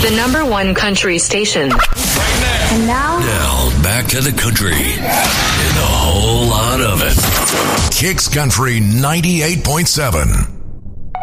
The #1 country station. Right now. And now? Now, back to the country. And a whole lot of it. Kicks Country 98.7.